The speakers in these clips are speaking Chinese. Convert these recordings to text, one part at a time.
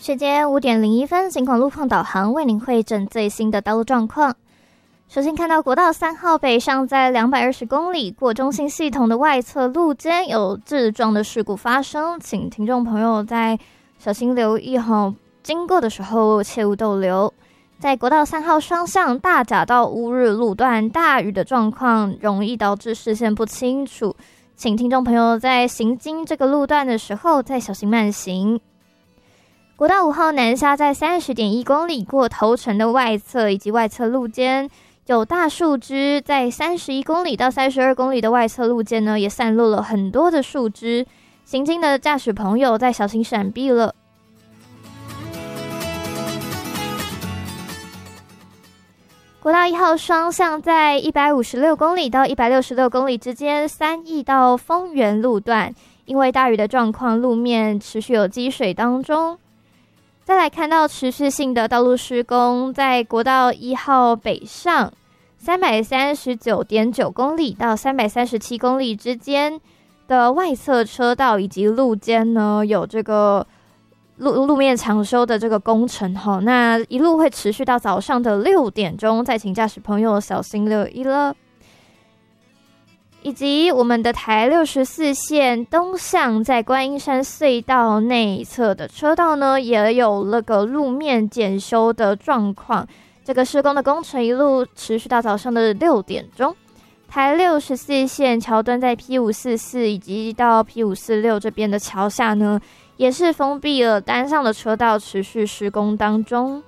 时间5:01，警广路况导航为您汇整最新的道路状况。首先看到国道3号北上在220公里过中心系统的外侧路肩有致撞的事故发生，请听众朋友在小心留意后，经过的时候切勿逗留。在国道3号双向大甲到乌日路段，大雨的状况容易导致视线不清楚，请听众朋友在行经这个路段的时候再小心慢行。国道5号南下在30.1公里过头城的外侧以及外侧路肩有大树枝，在31公里到32公里的外侧路肩呢，也散落了很多的树枝，行经的驾驶朋友再小心闪避了。国道1号双向在156公里到166公里之间3义到丰原路段，因为大雨的状况，路面持续有积水当中。再来看到持续性的道路施工，在国道1号北上339.9公里到337公里之间的外侧车道以及路肩呢，有这个路面抢修的这个工程齁，那一路会持续到早上的6点钟，再请驾驶朋友小心留意了。以及我们的台64线东向在观音山隧道内侧的车道呢，也有那个路面检修的状况，这个施工的工程一路持续到早上的6点钟。台64线桥墩在 P544 以及到 P546 这边的桥下呢，也是封闭了单向的车道，持续施工当中。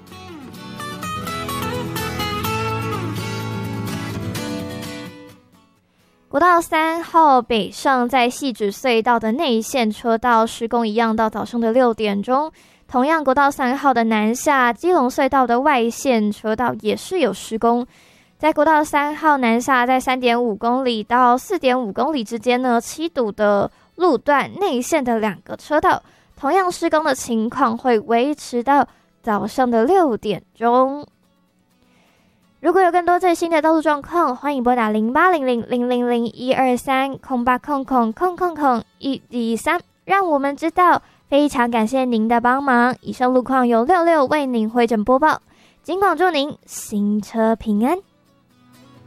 国道3号北上在汐止隧道的内线车道施工一样，到早上的6点钟。同样国道3号的南下基隆隧道的外线车道也是有施工，在国道3号南下在 3.5 公里到 4.5 公里之间呢，7堵的路段内线的2个车道，同样施工的情况会维持到早上的6点钟。如果有更多最新的道路状况，欢迎拨打0800-000-123-0800-123，让我们知道。非常感谢您的帮忙。以上路况由66为您汇整播报，尽管祝您行车平安。